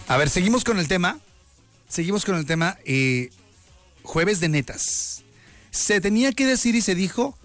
A ver, seguimos con el tema. Jueves de netas. Se tenía que decir y se dijo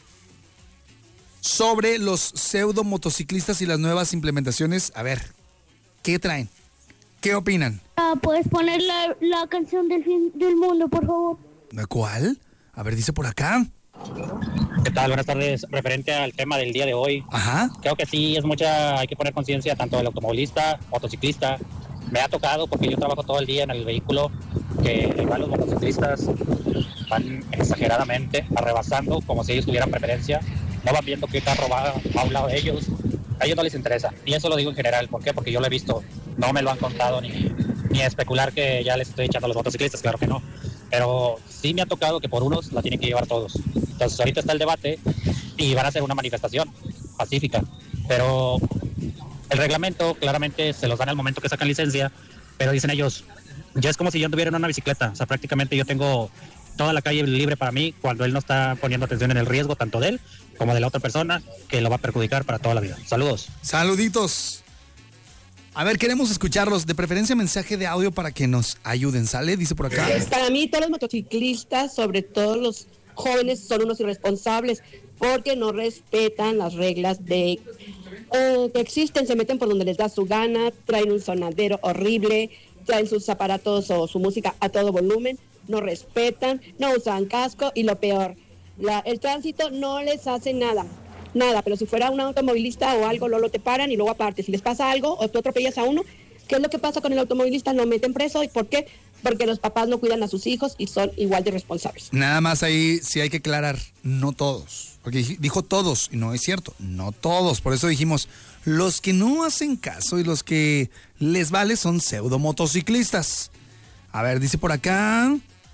sobre los pseudo motociclistas y las nuevas implementaciones. A ver, ¿qué traen? ¿Qué opinan? ¿Puedes poner la canción del fin del mundo, por favor? ¿Cuál? A ver, dice por acá. ¿Qué tal? Buenas tardes. Referente al tema del día de hoy, Ajá. creo que sí hay que poner conciencia tanto del automovilista, motociclista. Me ha tocado, porque yo trabajo todo el día en el vehículo, que igual los motociclistas van exageradamente arrebasando como si ellos tuvieran preferencia. No van viendo qué carro va a un lado de ellos. A ellos no les interesa. Y eso lo digo en general. ¿Por qué? Porque yo lo he visto. No me lo han contado ni especular que ya les estoy echando a los motociclistas, claro que no. Pero sí me ha tocado que por unos la tienen que llevar todos. Entonces ahorita está el debate y van a hacer una manifestación pacífica. Pero el reglamento claramente se los dan al momento que sacan licencia, pero dicen ellos, ya es como si yo anduviera en una bicicleta. O sea, prácticamente yo tengo toda la calle libre para mí cuando él no está poniendo atención en el riesgo tanto de él como de la otra persona que lo va a perjudicar para toda la vida. Saludos. Saluditos. A ver, queremos escucharlos, de preferencia mensaje de audio para que nos ayuden, ¿sale? Dice por acá. Para mí todos los motociclistas, sobre todo los jóvenes, son unos irresponsables porque no respetan las reglas que existen, se meten por donde les da su gana, traen un sonadero horrible, traen sus aparatos o su música a todo volumen, no respetan, no usan casco y lo peor, el tránsito no les hace nada, pero si fuera un automovilista o algo, luego te paran y luego aparte, si les pasa algo o tú atropellas a uno, ¿qué es lo que pasa con el automovilista? Lo meten preso. ¿Y por qué? Porque los papás no cuidan a sus hijos y son igual de responsables. Nada más ahí sí hay que aclarar, no todos, porque dijo todos y no es cierto, no todos, por eso dijimos, los que no hacen caso y los que les vale son pseudo motociclistas. A ver, dice por acá,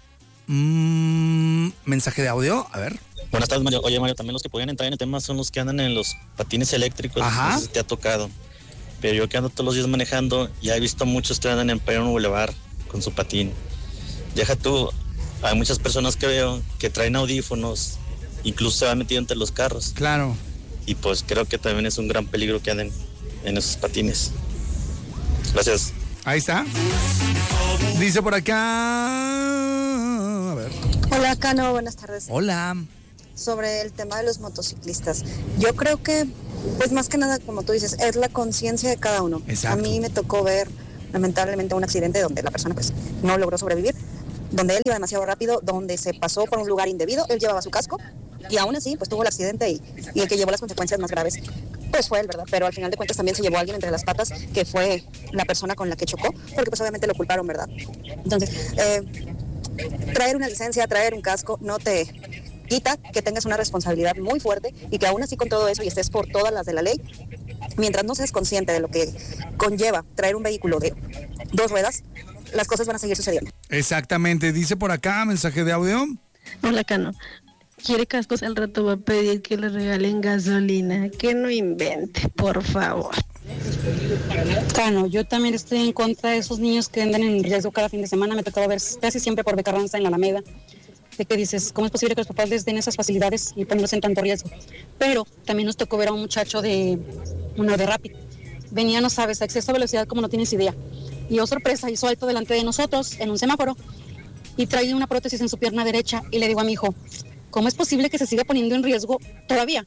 mensaje de audio, a ver. Buenas tardes, Mario. Oye, Mario, también los que pueden entrar en el tema son los que andan en los patines eléctricos. Ajá. No sé si te ha tocado. Pero yo que ando todos los días manejando, ya he visto muchos que andan en Perón Boulevard con su patín. Deja tú, hay muchas personas que veo que traen audífonos, incluso se van metido entre los carros. Claro. Y pues creo que también es un gran peligro que anden en esos patines. Gracias. Ahí está. Dice por acá. A ver. Hola, Cano, buenas tardes. Hola. Sobre el tema de los motociclistas. Yo creo que, pues más que nada, como tú dices, es la conciencia de cada uno. Exacto. A mí me tocó ver, lamentablemente, un accidente donde la persona pues no logró sobrevivir, donde él iba demasiado rápido, donde se pasó por un lugar indebido, él llevaba su casco y aún así pues tuvo el accidente y el que llevó las consecuencias más graves pues fue él, ¿verdad? Pero al final de cuentas también se llevó a alguien entre las patas que fue la persona con la que chocó, porque pues obviamente lo culparon, ¿verdad? Entonces, traer una licencia, traer un casco no te quita que tengas una responsabilidad muy fuerte y que aún así con todo eso y estés por todas las de la ley, mientras no seas consciente de lo que conlleva traer un vehículo de 2 ruedas, las cosas van a seguir sucediendo. Exactamente, dice por acá, mensaje de audio. Hola, Cano. Quiere cascos, al rato va a pedir que le regalen gasolina. Que no invente, por favor. Cano, yo también estoy en contra de esos niños que andan en riesgo cada fin de semana. Me ha tocado ver casi siempre por Becarranza en la Alameda. De que dices, ¿cómo es posible que los papás les den esas facilidades y ponerlos en tanto riesgo? Pero también nos tocó ver a un muchacho de Rapid. Venía, no sabes, a exceso de velocidad como no tienes idea. Y oh sorpresa, hizo alto delante de nosotros en un semáforo y traía una prótesis en su pierna derecha. Y le digo a mi hijo, ¿cómo es posible que se siga poniendo en riesgo todavía?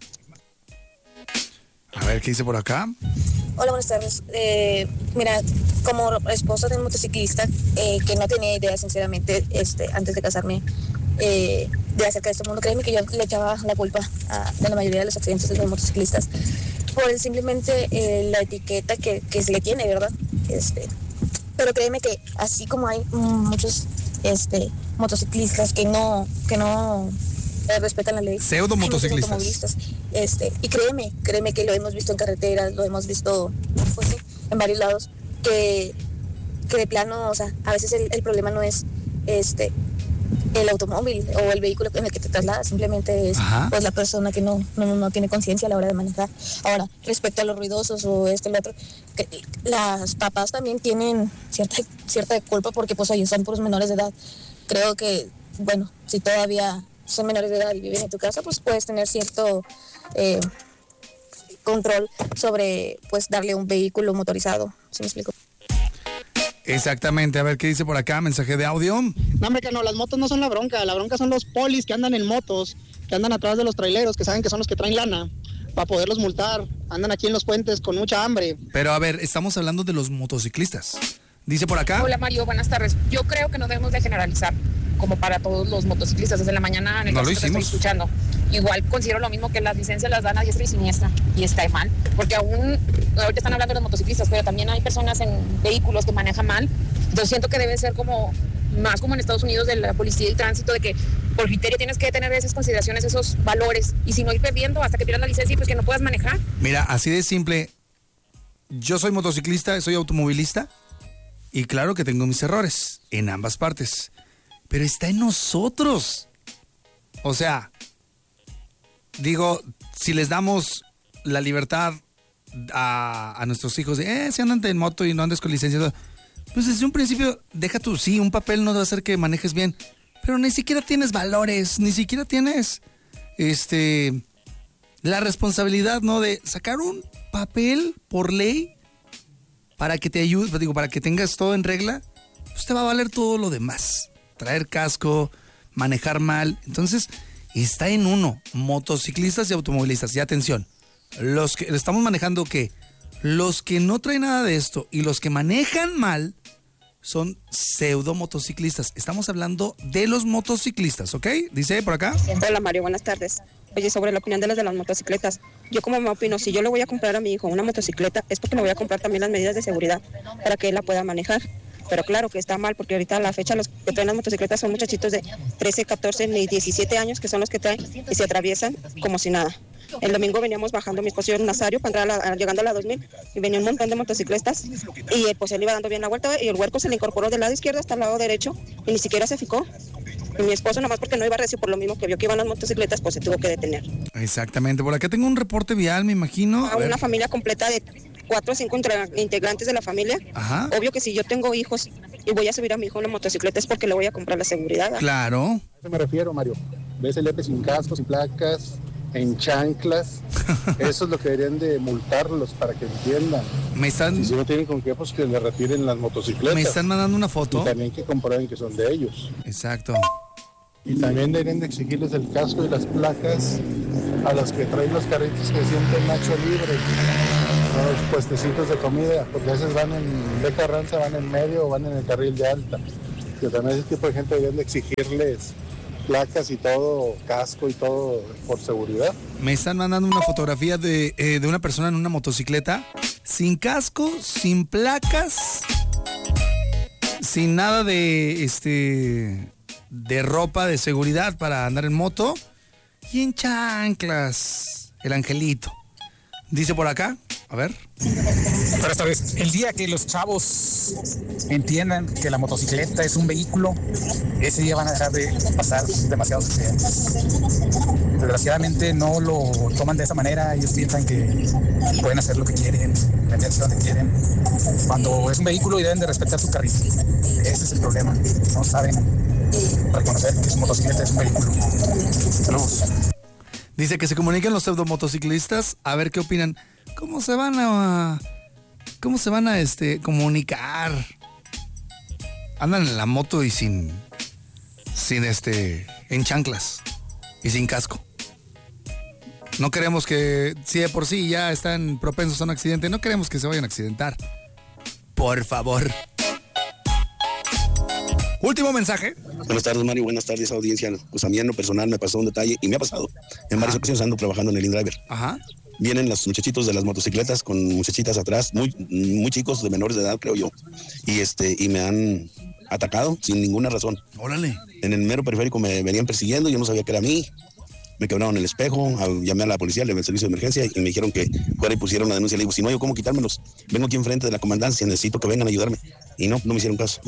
A ver, ¿qué dice por acá? Hola, buenas tardes. Mira, como esposa de un motociclista que no tenía idea, sinceramente, antes de casarme, de acerca de este mundo, créeme que yo le echaba la culpa de la mayoría de los accidentes de los motociclistas por simplemente la etiqueta que se le tiene, ¿verdad? Pero créeme que así como hay muchos motociclistas que no respetan la ley, pseudo motociclistas, y créeme que lo hemos visto en carreteras, lo hemos visto pues, sí, en varios lados, que de plano, o sea, a veces el problema no es el automóvil o el vehículo en el que te trasladas, simplemente es pues, la persona que no tiene conciencia a la hora de manejar. Ahora, respecto a los ruidosos o lo otro, que las papás también tienen cierta culpa porque pues ahí son puros menores de edad. Creo que, bueno, si todavía son menores de edad y viven en tu casa, pues puedes tener cierto control sobre pues darle un vehículo motorizado, ¿sí me explico? Exactamente, a ver qué dice por acá, mensaje de audio. No, hombre, que no, las motos no son la bronca son los polis que andan en motos, que andan atrás de los traileros, que saben que son los que traen lana, para poderlos multar, andan aquí en los puentes con mucha hambre. Pero a ver, estamos hablando de los motociclistas. Dice por acá. Hola Mario, buenas tardes. Yo creo que no debemos de generalizar como para todos los motociclistas. Desde la mañana en el caso que estoy escuchando. Igual considero lo mismo, que las licencias las dan a diestra y siniestra y está mal, porque aún ahorita están hablando de los motociclistas, pero también hay personas en vehículos que manejan mal. Entonces siento que debe ser como más como en Estados Unidos de la policía y tránsito, de que por criterio tienes que tener esas consideraciones, esos valores, y si no ir perdiendo hasta que pierdas la licencia y pues que no puedas manejar. Mira, así de simple. Yo soy motociclista, soy automovilista. Y claro que tengo mis errores en ambas partes, pero está en nosotros. O sea, digo, si les damos la libertad a nuestros hijos de, si andan en moto y no andes con licencia, pues desde un principio, deja tú, sí, un papel no va a hacer que manejes bien, pero ni siquiera tienes valores, ni siquiera tienes, la responsabilidad, ¿no? De sacar un papel por ley para que te ayude, digo, para que tengas todo en regla, pues te va a valer todo lo demás. Traer casco, manejar mal. Entonces, está en uno, motociclistas y automovilistas. Y atención, los que estamos manejando, ¿qué? Los que no traen nada de esto y los que manejan mal son pseudo motociclistas. Estamos hablando de los motociclistas, ¿ok? Dice por acá. Hola Mario, buenas tardes. Oye, sobre la opinión de las motocicletas, yo como me opino, si yo le voy a comprar a mi hijo una motocicleta, es porque le voy a comprar también las medidas de seguridad para que él la pueda manejar. Pero claro que está mal, porque ahorita a la fecha los que traen las motocicletas son muchachitos de 13, 14 ni 17 años, que son los que traen y se atraviesan como si nada. El domingo veníamos bajando mi esposo y yo en Nazario, para entrar llegando a la 2000, y venía un montón de motociclistas, y pues él iba dando bien la vuelta, y el huerco se le incorporó del lado izquierdo hasta el lado derecho, y ni siquiera se fijó. Y mi esposo, nomás porque no iba recio, por lo mismo que vio que iban las motocicletas, pues se tuvo que detener. Exactamente, por acá tengo un reporte vial, me imagino. A una familia completa de 4 o 5 integrantes de la familia. Ajá. Obvio que si yo tengo hijos y voy a subir a mi hijo en la motocicleta es porque le voy a comprar la seguridad. Claro. A eso me refiero, Mario. Ves el EPE sin casco, sin placas, en chanclas. Eso es lo que deberían de multarlos para que entiendan. Me están... Y si no tienen con qué, pues que le retiren las motocicletas. Me están mandando una foto. Y también que comprueben que son de ellos. Exacto. Y también deberían de exigirles el casco y las placas a los que traen los carritos que sienten Nacho Libre, los puestecitos de comida, porque a veces van en B. Carranza, van en medio o van en el carril de alta. Que también ese tipo de gente deberían de exigirles placas y todo, casco y todo por seguridad. Me están mandando una fotografía de una persona en una motocicleta, sin casco, sin placas, sin nada de ropa de seguridad para andar en moto y en chanclas. El angelito. Dice por acá, a ver. Pero esta vez, el día que los chavos entiendan que la motocicleta es un vehículo, ese día van a dejar de pasar demasiados accidentes. Desgraciadamente no lo toman de esa manera, ellos piensan que pueden hacer lo que quieren, meterse donde quieren, cuando es un vehículo y deben de respetar su carril. Ese es el problema, no saben reconocer que su motocicleta es un vehículo. Saludos. Dice que se comuniquen los pseudomotociclistas a ver qué opinan. ¿Cómo se van a comunicar? Andan en la moto y sin en chanclas y sin casco. No queremos que, si de por sí ya están propensos a un accidente, no queremos que se vayan a accidentar. Por favor. Último mensaje. Buenas tardes, Mario. Buenas tardes, audiencia. Pues a mí en lo personal me pasó un detalle y me ha pasado. En varias ocasiones ando trabajando en el InDriver. Ajá. Vienen los muchachitos de las motocicletas con muchachitas atrás, muy chicos, de menores de edad, creo yo. Y me han atacado sin ninguna razón. Órale. En el mero periférico me venían persiguiendo, yo no sabía que era a mí. Me quebraron el espejo, llamé a la policía, le di el servicio de emergencia y me dijeron que fuera y pusieron la denuncia. Le digo, si no, yo cómo quitármelos. Vengo aquí enfrente de la comandancia, necesito que vengan a ayudarme. Y no me hicieron caso.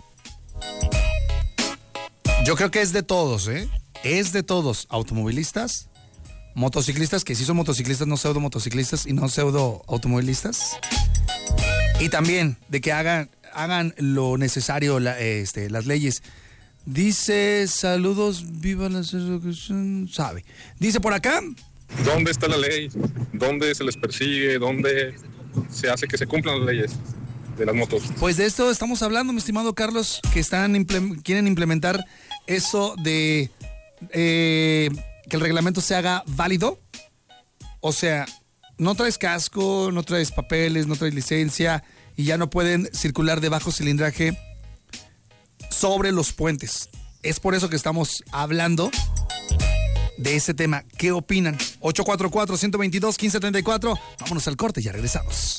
Yo creo que es de todos, ¿eh? Es de todos. Automovilistas, motociclistas, que sí son motociclistas, no pseudo motociclistas y no pseudo automovilistas. Y también de que hagan lo necesario las leyes. Dice, saludos, viva la educación, sabe. Dice por acá. ¿Dónde está la ley? ¿Dónde se les persigue? ¿Dónde se hace que se cumplan las leyes? de las motos. Pues de esto estamos hablando, mi estimado Carlos, que quieren implementar eso de que el reglamento se haga válido. O sea, no traes casco, no traes papeles, no traes licencia y ya no pueden circular de bajo cilindraje sobre los puentes. Es por eso que estamos hablando de ese tema. ¿Qué opinan? 844-122-1534. Vámonos al corte, ya regresamos.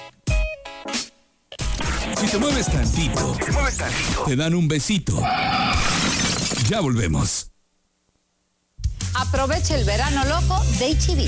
Si te mueves tantito, te dan un besito. Ya volvemos. Aprovecha el verano loco de H-E-B.